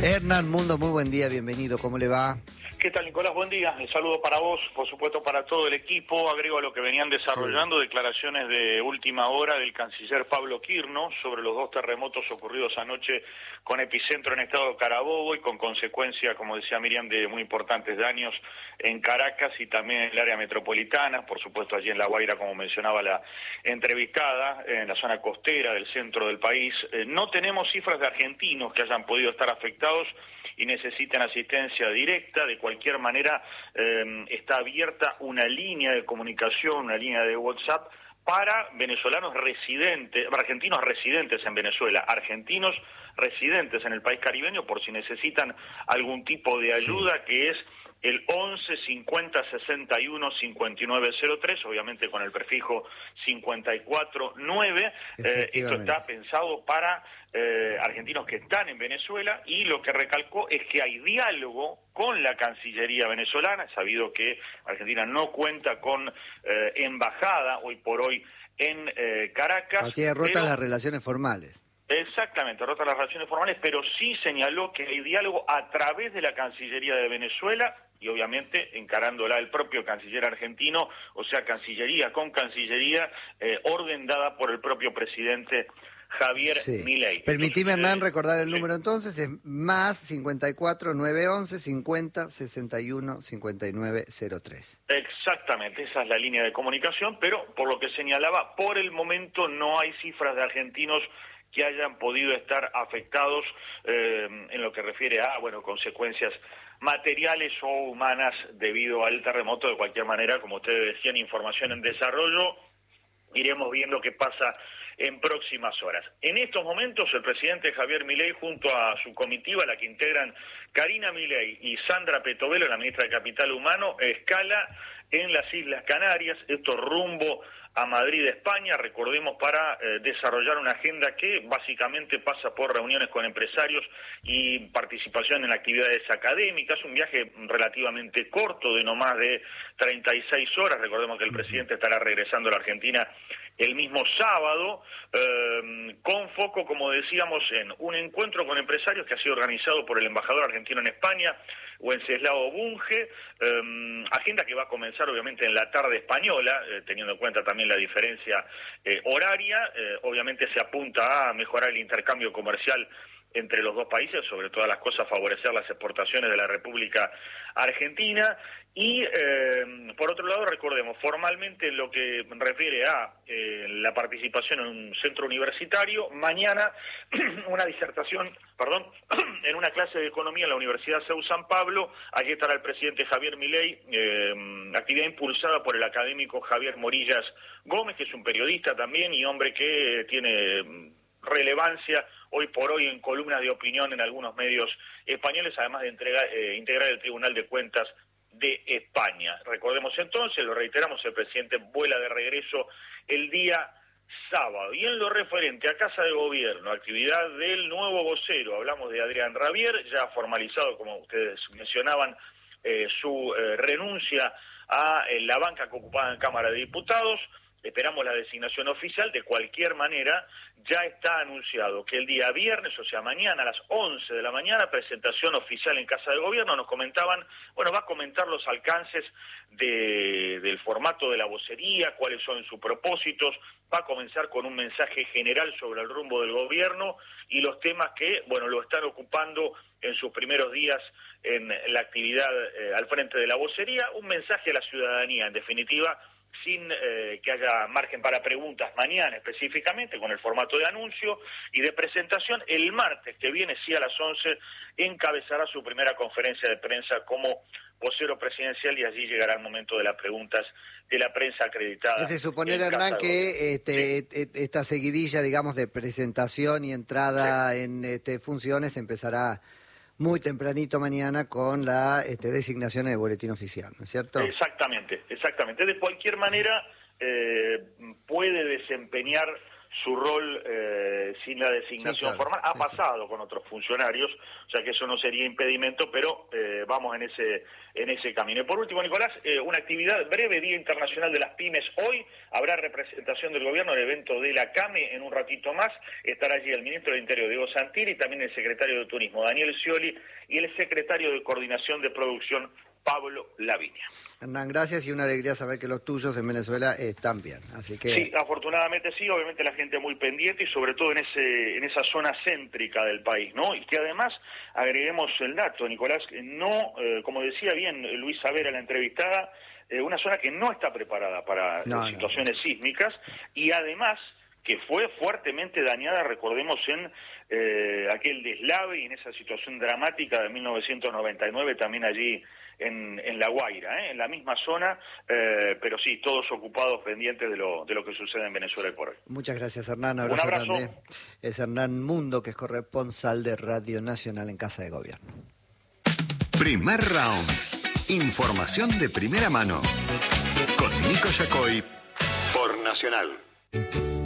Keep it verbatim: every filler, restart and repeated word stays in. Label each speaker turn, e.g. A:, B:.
A: Hernán Mundo, muy buen día, bienvenido, ¿cómo le va?
B: ¿Qué tal, Nicolás? Buen día. El saludo para vos, por supuesto para todo el equipo. Agrego a lo que venían desarrollando, sí. Declaraciones de última hora del canciller Pablo Quirno sobre los dos terremotos ocurridos anoche con epicentro en estado de Carabobo y con consecuencia, como decía Miriam, de muy importantes daños en Caracas y también en el área metropolitana, por supuesto allí en La Guaira, como mencionaba la entrevistada, en la zona costera del centro del país. Eh, no tenemos cifras de argentinos que hayan podido estar afectados y necesitan asistencia directa. De cualquier manera, eh, está abierta una línea de comunicación, una línea de WhatsApp para venezolanos residentes, argentinos residentes en Venezuela, argentinos residentes en el país caribeño, por si necesitan algún tipo de ayuda, sí. Que es el once cincuenta sesenta y uno cincuenta y nueve cero tres, obviamente con el prefijo cincuenta y cuatro nueve. Eh, esto está pensado para eh, argentinos que están en Venezuela, y lo que recalcó es que hay diálogo con la Cancillería venezolana. Es sabido que Argentina no cuenta con eh, embajada hoy por hoy en eh, Caracas.
A: Tiene rotas las relaciones formales.
B: Exactamente, rota las relaciones formales, pero sí señaló que hay diálogo a través de la Cancillería de Venezuela y obviamente encarándola el propio canciller argentino, o sea, Cancillería con Cancillería, eh, orden dada por el propio presidente Javier
A: sí.
B: Milei.
A: Permitime, Hernán, recordar el
B: sí.
A: número entonces, es más cincuenta y cuatro nueve once cincuenta sesenta y uno cincuenta y nueve cero tres.
B: Exactamente, esa es la línea de comunicación, pero por lo que señalaba, por el momento no hay cifras de argentinos que hayan podido estar afectados eh, en lo que refiere a, bueno, consecuencias materiales o humanas debido al terremoto. De cualquier manera, como ustedes decían, información en desarrollo, iremos viendo qué pasa en próximas horas. En estos momentos, el presidente Javier Milei, junto a su comitiva, la que integran Karina Milei y Sandra Petovelo, la ministra de Capital Humano, escala en las Islas Canarias, esto rumbo a Madrid, España, recordemos, para eh, desarrollar una agenda que básicamente pasa por reuniones con empresarios y participación en actividades académicas. Un viaje relativamente corto, de no más de treinta y seis horas. Recordemos que el presidente estará regresando a la Argentina el mismo sábado, eh, con foco, como decíamos, en un encuentro con empresarios que ha sido organizado por el embajador argentino en España, Wenceslao Bunge, eh, agenda que va a comenzar obviamente en la tarde española, eh, teniendo en cuenta también la diferencia eh, horaria. Eh, obviamente se apunta a mejorar el intercambio comercial entre los dos países, sobre todas las cosas favorecer las exportaciones de la República Argentina. Y eh, por otro lado, recordemos, formalmente en lo que refiere a eh, la participación en un centro universitario, mañana una disertación, perdón, en una clase de economía en la Universidad C E U San Pablo. Allí estará el presidente Javier Milei, eh, actividad impulsada por el académico Javier Morillas Gómez, que es un periodista también y hombre que tiene relevancia hoy por hoy en columnas de opinión en algunos medios españoles, además de entregar, eh, integrar el Tribunal de Cuentas de España. Recordemos entonces, lo reiteramos, el presidente vuela de regreso el día sábado. Y en lo referente a Casa de Gobierno, actividad del nuevo vocero, hablamos de Adrián Rabier, ya formalizado, como ustedes mencionaban, eh, su eh, renuncia a eh, la banca que ocupaba en Cámara de Diputados. Esperamos la designación oficial. De cualquier manera, ya está anunciado que el día viernes, o sea, mañana a las once de la mañana, presentación oficial en Casa de Gobierno. Nos comentaban, bueno, va a comentar los alcances de, del formato de la vocería, cuáles son sus propósitos, va a comenzar con un mensaje general sobre el rumbo del gobierno y los temas que, bueno, lo están ocupando en sus primeros días en la actividad eh, al frente de la vocería. Un mensaje a la ciudadanía, en definitiva, sin eh, que haya margen para preguntas mañana específicamente, con el formato de anuncio y de presentación. El martes que viene, sí, a las once, encabezará su primera conferencia de prensa como vocero presidencial y allí llegará el momento de las preguntas de la prensa acreditada.
A: Es de suponer, Hernán, que este, sí. esta seguidilla, digamos, de presentación y entrada sí. en este, funciones empezará muy tempranito mañana con la este, designación en el boletín oficial, ¿no es cierto?
B: Exactamente, exactamente. De cualquier manera, eh, puede desempeñar su rol eh, sin la designación sí, claro. formal. Ha sí, pasado sí. con otros funcionarios, o sea que eso no sería impedimento, pero eh, vamos en ese en ese camino. Y por último, Nicolás, eh, una actividad breve, Día Internacional de las Pymes. Hoy habrá representación del gobierno en el evento de la CAME. En un ratito más estará allí el ministro del Interior, Diego Santilli, también el secretario de Turismo, Daniel Scioli, y el secretario de Coordinación de Producción, Pablo Lavinia.
A: Hernán, gracias, y una alegría saber que los tuyos en Venezuela están bien. Así que
B: sí, afortunadamente sí, obviamente la gente muy pendiente y sobre todo en ese en esa zona céntrica del país, ¿no? Y que además agreguemos el dato, Nicolás, no, eh, como decía bien Luis Savera, la entrevistada, eh, una zona que no está preparada para no, situaciones no. sísmicas y además que fue fuertemente dañada, recordemos, en eh, aquel deslave y en esa situación dramática de mil novecientos noventa y nueve, también allí en, en La Guaira, ¿eh? en la misma zona, eh, pero sí, todos ocupados pendientes de lo, de lo que sucede en Venezuela por hoy.
A: Muchas gracias, Hernán. Abrazo,
B: Un abrazo
A: grande. Es Hernán Mundo, que es corresponsal de Radio Nacional en Casa de Gobierno.
C: Primer round. Información de primera mano. Con Nico Yacoy por Nacional.